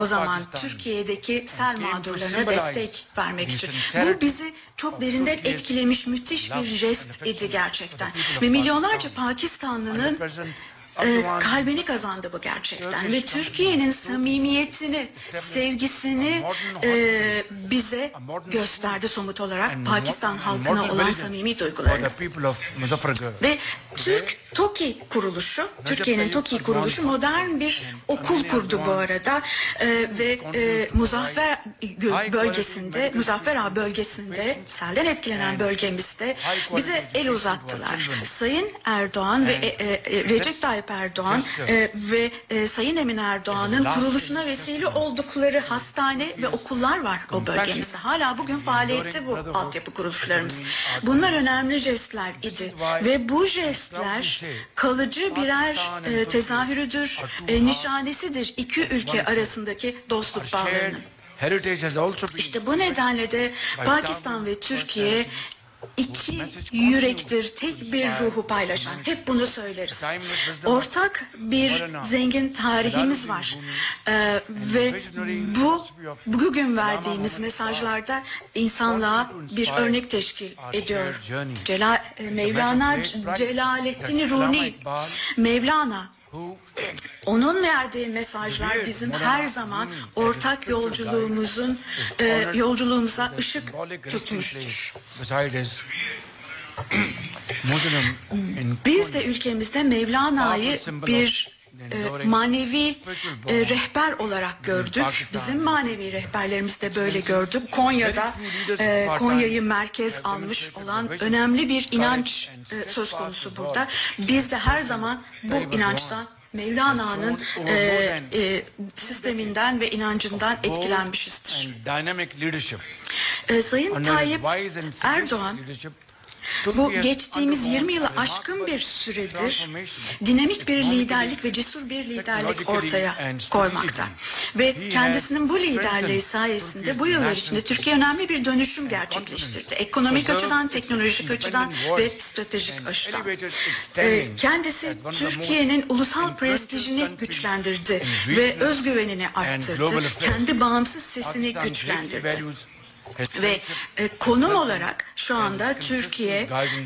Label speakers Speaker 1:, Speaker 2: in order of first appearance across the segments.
Speaker 1: o zaman Türkiye'deki sel mağdurlarına destek vermek için. Bu bizi çok derinden etkilemiş müthiş bir jest idi gerçekten. Ve milyonlarca Pakistanlı'nın kalbini kazandı bu gerçekten ve Türkiye'nin samimiyetini, sevgisini bize gösterdi somut olarak Pakistan halkına olan samimi duygularını. Ve Türk TOKİ kuruluşu, Türkiye'nin TOKİ kuruluşu modern bir okul kurdu bu arada ve Muzaffer bölgesinde, Muzaffer Ağa bölgesinde, selden etkilenen bölgemizde bize el uzattılar. Sayın Erdoğan ve Recep Tayyip Erdoğan ve Sayın Emin Erdoğan'ın kuruluşuna vesile oldukları hastane ve okullar var o bölgemizde. Hala bugün faaliyette bu altyapı kuruluşlarımız. Bunlar önemli jestler idi ve bu jestler kalıcı birer tezahürüdür, nişanesidir iki ülke arasındaki dostluk bağlarının. İşte bu nedenle de Pakistan ve Türkiye İki yürektir, tek bir ruhu paylaşan. Hep bunu söyleriz. Ortak bir zengin tarihimiz var. Ve bugün verdiğimiz mesajlarda insanlığa bir örnek teşkil ediyor. Mevlana Celaleddin Rumi, Mevlana, onun verdiği mesajlar bizim her zaman ortak yolculuğumuza ışık tutmuştur. Biz de ülkemizde Mevlana'yı bir manevi rehber olarak gördük. Bizim manevi rehberlerimiz de böyle gördük. Konya'yı merkez almış olan önemli bir inanç söz konusu burada. Biz de her zaman bu inançtan, Mevlana'nın sisteminden ve inancından etkilenmişizdir. Sayın Tayyip Erdoğan bu geçtiğimiz 20 yılı aşkın bir süredir dinamik bir liderlik ve cesur bir liderlik ortaya koymakta. Ve kendisinin bu liderliği sayesinde bu yıllar içinde Türkiye önemli bir dönüşüm gerçekleştirdi. Ekonomik açıdan, teknolojik açıdan ve stratejik açıdan. Kendisi Türkiye'nin ulusal prestijini güçlendirdi ve özgüvenini arttırdı. Kendi bağımsız sesini güçlendirdi. Ve konum olarak şu anda Türkiye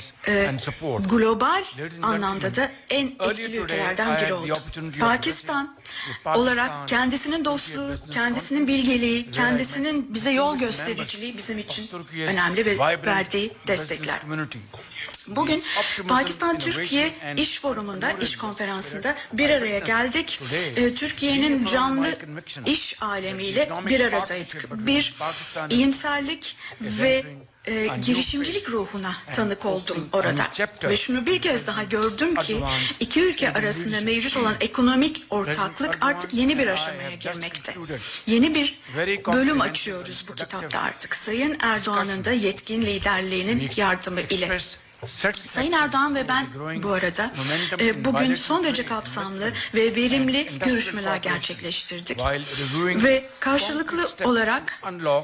Speaker 1: global anlamda da en etkili ülkelerden biri oldu. Pakistan olarak kendisinin dostluğu, kendisinin bilgeliği, kendisinin bize yol göstericiliği bizim için önemli ve verdiği destekler. Bugün Pakistan-Türkiye İş Forumu'nda, iş konferansında bir araya geldik. Türkiye'nin canlı iş alemiyle bir aradaydık. Bir iyimserlik ve girişimcilik ruhuna tanık oldum orada. Ve şunu bir kez daha gördüm ki iki ülke arasında mevcut olan ekonomik ortaklık artık yeni bir aşamaya girmekte. Yeni bir bölüm açıyoruz bu kitapta artık. Sayın Erdoğan'ın da yetkin liderliğinin yardımı ile. Sayın Erdoğan ve ben bu arada bugün son derece kapsamlı ve verimli görüşmeler gerçekleştirdik. Ve karşılıklı olarak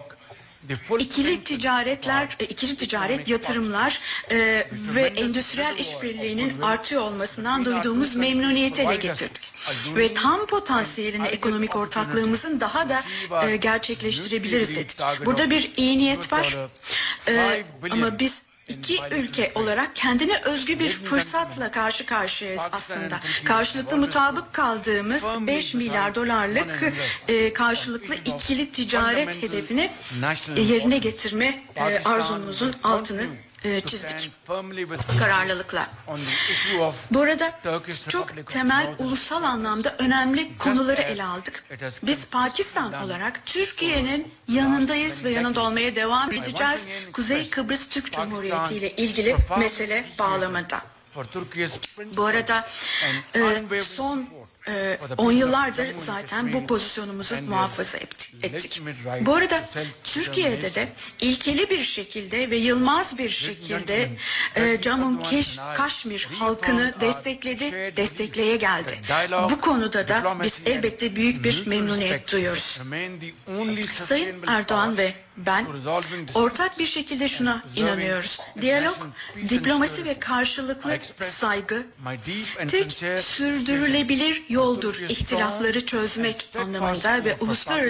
Speaker 1: ikili ticaret yatırımlar ve endüstriyel işbirliğinin artıyor olmasından duyduğumuz memnuniyeti ele getirdik. Ve tam potansiyelini ekonomik ortaklığımızın daha da gerçekleştirebiliriz dedik. Burada bir iyi niyet var ama biz İki ülke olarak kendine özgü bir fırsatla karşı karşıyayız aslında. Karşılıklı mutabık kaldığımız 5 milyar dolarlık karşılıklı ikili ticaret hedefini yerine getirme arzumuzun altını çizdik kararlılıkla. Bu arada çok temel ulusal anlamda önemli konuları ele aldık. Biz Pakistan olarak Türkiye'nin yanındayız ve yanında olmaya devam edeceğiz. Kuzey Kıbrıs Türk Cumhuriyeti ile ilgili mesele bağlamında. Bu arada son 10 yıllardır zaten bu pozisyonumuzu muhafaza ettik. Bu arada Türkiye'de de ilkeli bir şekilde ve yılmaz bir şekilde Jammu Kaşmir halkını destekledi, destekleye geldi. Bu konuda da biz elbette büyük bir memnuniyet duyuyoruz. Sayın Erdoğan ve ben ortak bir şekilde şuna inanıyoruz. Diyalog, diplomasi ve karşılıklı saygı tek sürdürülebilir yoldur ihtilafları çözmek anlamında ve uluslararası